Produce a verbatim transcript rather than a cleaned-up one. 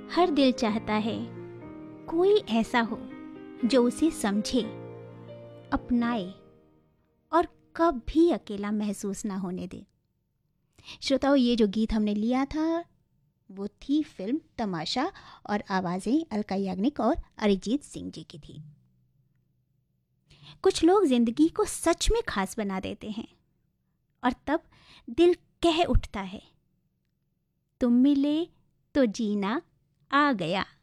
हर दिल चाहता है कोई ऐसा हो जो उसे समझे, अपनाए और कभी अकेला महसूस ना होने दे। श्रोताओं, ये जो गीत हमने लिया था वो थी फिल्म तमाशा और आवाज़ें अलका याग्निक और अरिजीत सिंह जी की थी। कुछ लोग जिंदगी को सच में खास बना देते हैं और तब दिल कह उठता है, तुम मिले तो जीना आ गया।